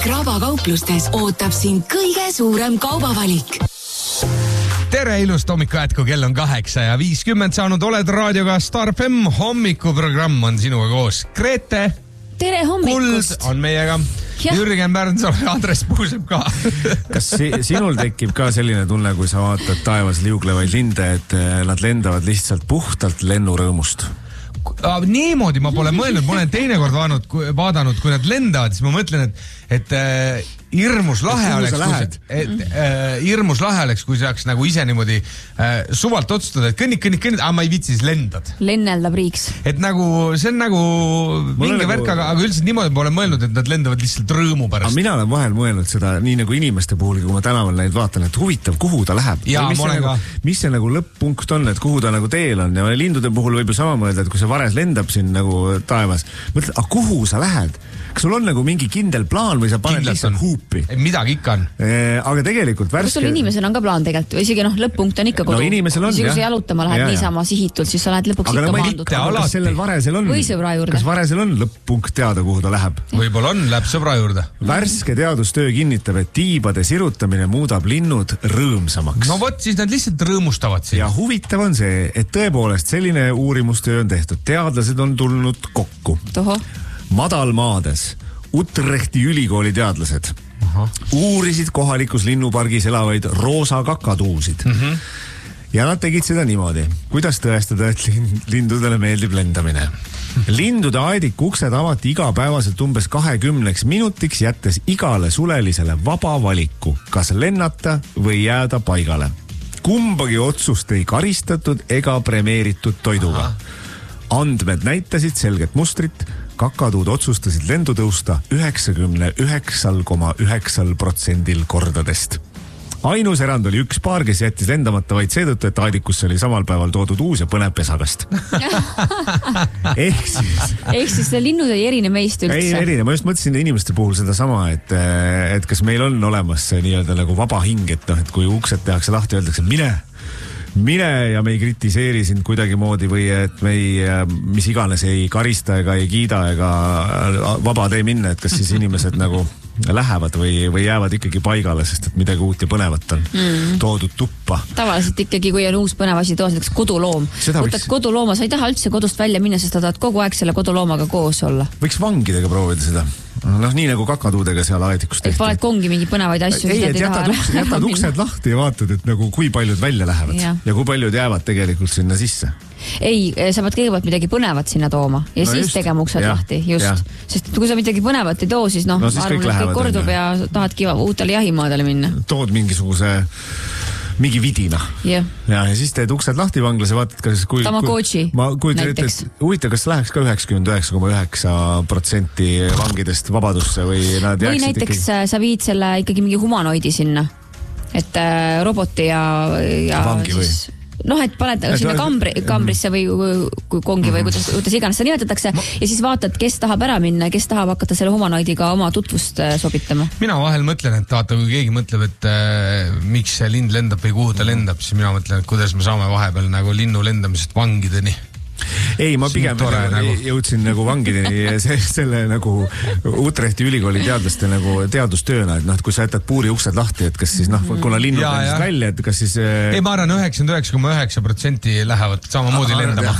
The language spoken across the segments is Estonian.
Kraba-kauplustes ootab sind kõige suurem kaubavalik. Tere ilust hommikuhetku, kell on 8:50 saanud, oled raadioga Star FM, hommikuprogramm on sinuga koos. Grete Tere hommikust. Kuld on meiega. Jürgen Pärnsalu ja Andres Puusep ka. Kas sinul tekib ka selline tunne, kui sa vaatad taevas liuglevaid linde, et nad lendavad lihtsalt puhtalt lennurõõmust? Niimoodi ma pole mõelnud, ma olen teinekord vaadanud, kui nad lendavad, siis ma mõtlen, et hirmus lahe oleks, kui saaks nagu ise niimoodi suvalt otsustada, et kõnnik, aga ma ei viitsi, siis lendad. Lenneldab riiks. Et nagu, see on nagu mingi värk, aga üldiselt niimoodi ma olen mõelnud, et nad lendavad lihtsalt rõõmu pärast. Mina olen vahel mõelnud seda, nii nagu inimeste puhul, kui ma tänaval neid vaatan, et huvitav, kuhu ta läheb. Ja, mis see nagu lõpp-punkt on, et kuhu ta nagu teel on. Ja lindude puhul võib ju sama mõelda, et kui see vares lendab siin nagu taevas, mõtled, kuhu sa lähed? Kas sul on nagu mingi kindel plaan või sa paned lihtsalt huupi? Midagi ikka on. Aga tegelikult värske... Kas sul inimesel on ka plaan tegelikult? Või isegi lõpp-punkt on ikka kodu? No inimesel on, jah. Kui sa jalutama lähed niisama sihitult, siis sa lähed lõpuks ikka maandud. Aga kas sellel varesel on? Või sõbra juurde? Kas varesel on lõpp-punkt teada, kuhu ta läheb? Võib-olla on, läheb sõbra juurde. Värske teadustöö kinnitab, et tiibade sirutamine muudab linnud rõõmsamaks. No vot, siis nad lihtsalt rõõmustavad siin. Ja huvitav on see, et tõepoolest selline uurimustöö on tehtud. Teadlased on tulnud kokku. Madalmaades Utrechti ülikooli teadlased uurisid kohalikus linnupargis elavaid roosa kakatuusid. Ja nad tegid seda niimoodi. Kuidas tõestada, et lindudele meeldib lendamine? Lindude aediku uksed avati igapäevaselt umbes 20 minutiks, jättes igale sulelisele vaba valiku, kas lennata või jääda paigale. Kumbagi otsust ei karistatud ega premeeritud toiduga. Andmed näitasid selget mustrit. Kakatuud otsustasid lendu tõusta 99,9% kordadest. Ainus erand oli üks paar, kes jättis lendamata vaid seetõttu, et aedikusse oli samal päeval toodud uus ja põnev pesakast. Ehk siis linnud ei erine meist üldse. Ei erine, ma just mõtlesin inimeste puhul seda sama, et kas meil on olemas see nii-öelda nagu vaba hing, et kui uksed tehakse lahti, öeldakse mine ja me ei kritiseeri sind kuidagi moodi või et me ei, mis iganes ei karista ega ei kiida ega vaba tee minna, et kas siis inimesed nagu lähevad või jäävad ikkagi paigale, sest et midagi uut ja põnevat on toodud tuppa. Tavaliselt ikkagi, kui on uus põnev asi toos, näiteks koduloom. Võtad kodulooma, sa ei taha üldse kodust välja minna, sest ta tahad kogu aeg selle koduloomaga koos olla. Võiks vangidega proovida seda. Nii nagu kakatuudega seal aedikust tehti. Et paned kongi mingi põnevaid asju. Jätad uksed lahti ja vaatad, et nagu kui paljud välja lähevad ja kui paljud jäävad tegelikult sinna sisse. Ei, sa pead kõigepealt midagi põnevat sinna tooma ja siis tegema uksed lahti, just. Sest kui sa midagi põnevat ei too, siis arvan, et kõik kordub ja tahadki uutele jahimaadele minna. Tood mingi vidina. Ja siis teed uksed lahti vanglas ja vaatad, kas... Tamagotchi näiteks. Huvitav, kas läheks ka 99,9% vangidest vabadusse või nad jääksid näiteks ikkagi... sa viid selle ikkagi mingi humanoidi sinna, et roboti ja vangi või? Et paned sinna kambrisse või kongi või kuidas iganes seda nimetatakse ja siis vaatad, kes tahab ära minna ja kes tahab hakata selle humanoidiga oma tutvust sobitama. Mina vahel mõtlen, et vaata, kui keegi mõtleb, et miks see lind lendab või kuhu ta lendab, siis mina mõtlen, et kuidas me saame vahepeal nagu linnu lendamisest vangideni. Ei, ma pigem jõudsin nagu vangideni selle nagu Utrechti ülikooli teadlaste nagu teadustööna, et kui sa jätad puuri uksed lahti, et kas siis kuna linnud lendist välja, et kas siis... Ei, ma arvan 99,9% lähevad samamoodi lendama.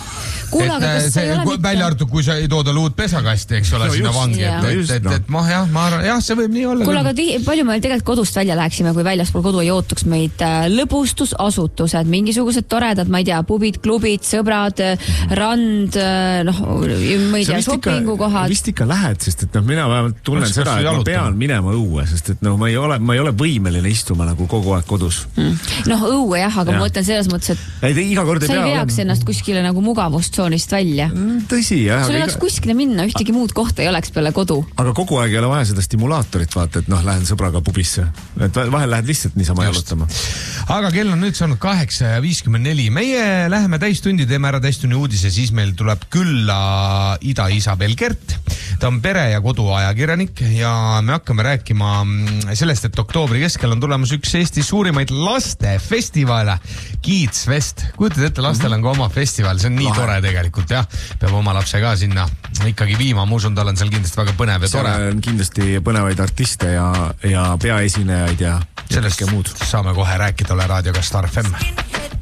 Välja arvatud, kui sa ei tooda luud pesakasti, eks ole, sinna vangi. Ma arvan, see võib nii olla. Kuule, aga palju meil tegelikult kodust välja läheksime, kui väljaspool kodu ei ootuks meid lõbustusasutused, mingisugused toredad, ma ei tea, pubid, klubid, sõbrad, rand, ma ei tea, shoppingukohad. Vist ikka lähed, sest et mina vähemalt tunnen seda, et ma pean minema õue, sest et ma ei ole võimeline istuma nagu kogu aeg kodus. Õue jah, aga ma mõtlen selles mõttes, et sa ei veaks ennast kuskile nagu mugavust välja. Tõsi, jah. Sul ei oleks kuskile minna, ühtegi muud kohta ei oleks peale kodu. Aga kogu aeg ei ole vaja seda stimulaatorit, vaata, et lähen sõbraga pubisse. Et vahel lähed lihtsalt niisama jalutama. Aga kell on nüüd saanud 8:54. Meie läheme täistundi, teeme ära täistunni uudise, siis meil tuleb külla Ida Isabel Kert. Ta on pere- ja koduajakirjanik ja me hakkame rääkima sellest, et oktoobri keskel on tulemas üks Eesti suurimaid lastefestivale, Kids Fest. Kujutad ette, lastel on ka oma festival, see on nii tore tegelikult. tegelikult jah, peab oma lapse ka sinna ikkagi viima, ma usun, tal on seal kindlasti väga põnev ja tore. Seal on kindlasti põnevaid artiste ja peaesinejaid ja sellest muud. Saame kohe rääkida, ole raadioga Star FM.